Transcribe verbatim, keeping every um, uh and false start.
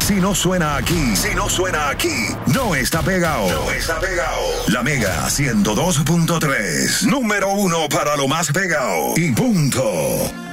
Si no suena aquí, si no suena aquí, no está pegado. No está pegado. La Mega ciento dos punto tres, número uno para lo más pegado. Y punto.